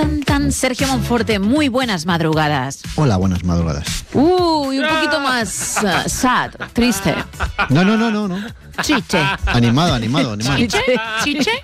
tan. Sergio Monforte, muy buenas madrugadas. Hola, buenas madrugadas. Uy, un poquito más sad, triste. No. Chiche. Animado. Chiche.